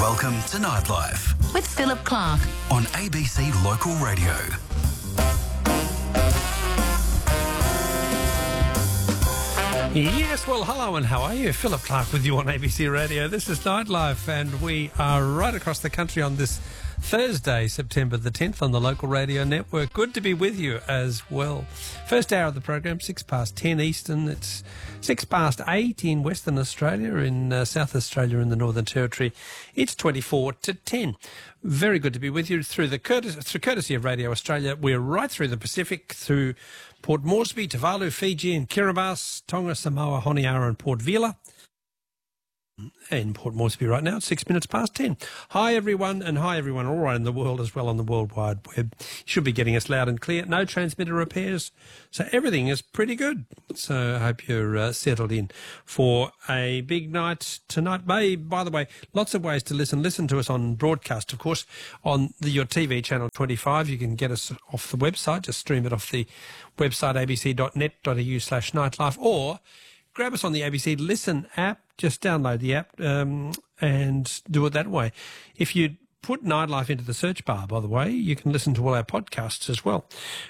Welcome to Nightlife with Philip Clark on ABC Local Radio. Yes, well, hello and how are you? Philip Clark with you on ABC Radio. This is Nightlife and we are right across the country on this Thursday, September the 10th on the Local Radio Network. Good to be with you as well. First hour of the program, 10:06 Eastern. It's 8:06 in Western Australia, in South Australia and the Northern Territory. It's 10:24. Very good to be with you through courtesy of Radio Australia. We're right through the Pacific, through Port Moresby, Tuvalu, Fiji and Kiribati, Tonga, Samoa, Honiara and Port Vila. In Port Moresby right now, it's 10:06. Hi everyone, and hi everyone all around the world as well on the World Wide Web. You should be getting us loud and clear. No transmitter repairs, so everything is pretty good. So I hope you're settled in for a big night tonight. By the way, lots of ways to listen. Listen to us on broadcast, of course, on your TV channel 25. You can get us off the website. Just stream it off the website abc.net.au/nightlife, or grab us on the ABC Listen app. Just download the app and do it that way. If you put Nightlife into the search bar, by the way, you can listen to all our podcasts as well.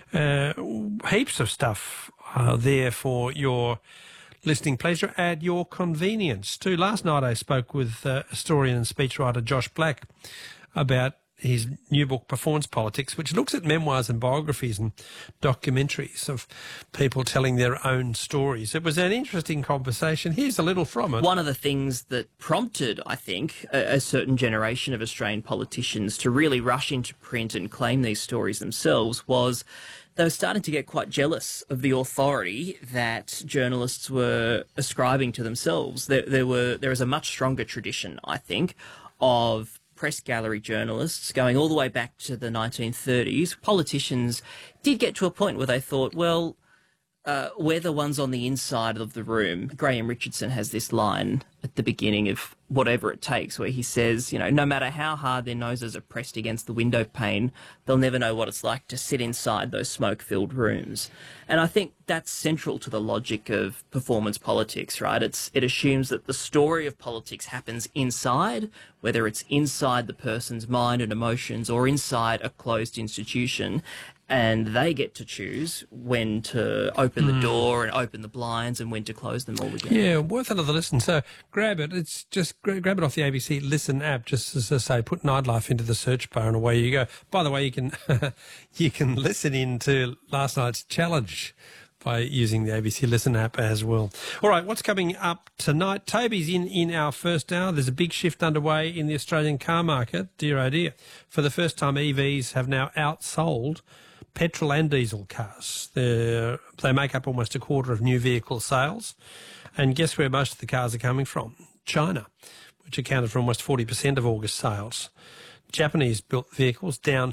Heaps of stuff there for your listening pleasure at your convenience too. Last night I spoke with historian and speechwriter Josh Black about his new book, Performance Politics, which looks at memoirs and biographies and documentaries of people telling their own stories. It was an interesting conversation. Here's a little from it. One of the things that prompted, I think, a certain generation of Australian politicians to really rush into print and claim these stories themselves was they were starting to get quite jealous of the authority that journalists were ascribing to themselves. There is a much stronger tradition, I think, of press gallery journalists going all the way back to the 1930s. Politicians did get to a point where they thought, well, we're the ones on the inside of the room. Graham Richardson has this line at the beginning of Whatever It Takes, where he says, you know, no matter how hard their noses are pressed against the window pane, they'll never know what it's like to sit inside those smoke-filled rooms. And I think that's central to the logic of performance politics, right? It assumes that the story of politics happens inside, whether it's inside the person's mind and emotions or inside a closed institution, and they get to choose when to open the door and open the blinds and when to close them all again. Yeah, worth another listen. So grab it. It's just grab it off the ABC Listen app. Just as I say, put Nightlife into the search bar and away you go. By the way, you can you can listen in to last night's challenge by using the ABC Listen app as well. All right, what's coming up tonight? Toby's in our first hour. There's a big shift underway in the Australian car market. Dear, oh dear. For the first time, EVs have now outsold petrol and diesel cars. They make up almost a quarter of new vehicle sales. And guess where most of the cars are coming from? China, which accounted for almost 40% of August sales. Japanese-built vehicles down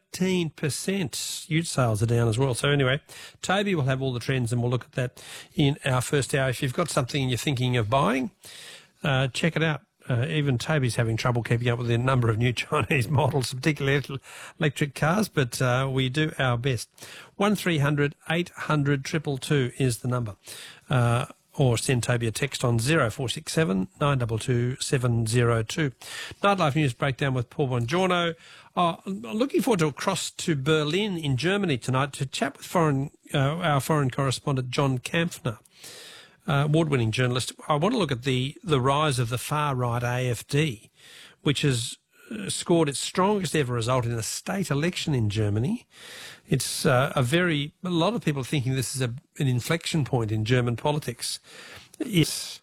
13%. Ute sales are down as well. So anyway, Toby will have all the trends and we'll look at that in our first hour. If you've got something you're thinking of buying, check it out. Even Toby's having trouble keeping up with the number of new Chinese models, particularly electric cars, but we do our best. 1300 800 222 is the number. Or send Toby a text on 0467 922 702. Nightlife News Breakdown with Paul Bongiorno. I'm looking forward to a cross to Berlin in Germany tonight to chat with our foreign correspondent John Kampfner. Award-winning journalist. I want to look at the rise of the far-right AfD, which has scored its strongest ever result in a state election in Germany. It's a lot of people are thinking this is an inflection point in German politics. It's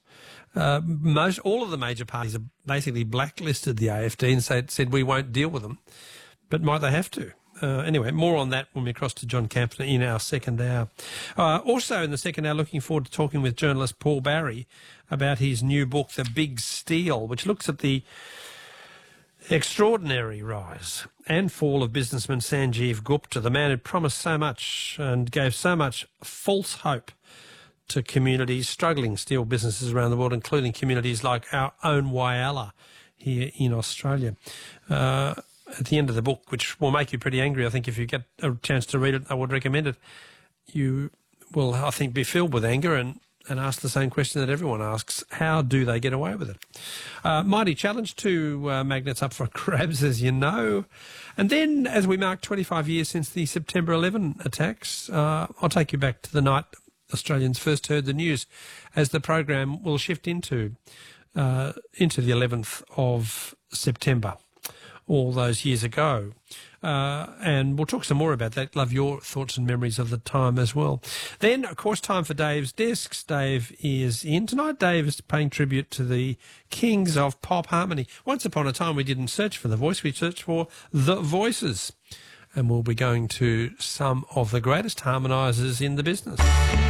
all of the major parties have basically blacklisted the AfD and said we won't deal with them, but might they have to? Anyway, more on that when we cross to John Kampfner in our second hour. Also in the second hour, looking forward to talking with journalist Paul Barry about his new book, The Big Steal, which looks at the extraordinary rise and fall of businessman Sanjeev Gupta, the man who promised so much and gave so much false hope to communities, struggling steel businesses around the world, including communities like our own Whyalla here in Australia. At the end of the book, which will make you pretty angry, I think if you get a chance to read it, I would recommend it. You will, I think, be filled with anger and and ask the same question that everyone asks: how do they get away with it? Mighty challenge, two magnets up for grabs, as you know. And then, as we mark 25 years since the September 11 attacks, I'll take you back to the night Australians first heard the news, as the program will shift into the 11th of September, all those years ago. And we'll talk some more about that. Love your thoughts and memories of the time as well. Then, of course, time for Dave's Discs. Dave is in tonight. Dave is paying tribute to the kings of pop harmony. Once upon a time, we didn't search for The Voice. We searched for The Voices. And we'll be going to some of the greatest harmonisers in the business.